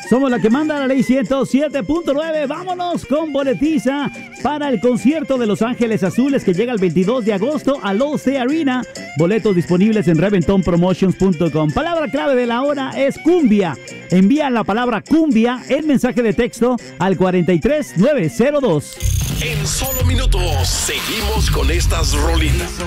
Somos la que manda la ley 107.9. Vámonos con boletiza para el concierto de Los Ángeles Azules que llega el 22 de agosto a Allstate Arena. Boletos disponibles en reventonpromotions.com. Palabra clave de la hora es cumbia. Envía la palabra cumbia en mensaje de texto al 43902. En solo minutos seguimos con estas rolitas.